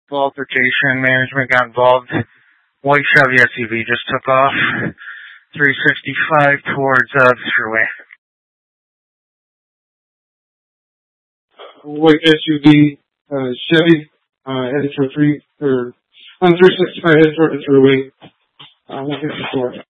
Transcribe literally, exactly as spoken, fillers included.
altercation. Management got involved. White Chevy S U V just took off. three sixty-five towards uh, the freeway. White S U V, uh, Chevy, uh, headed for three, or on three sixty-five headed toward the freeway. Uh, one fifty-four.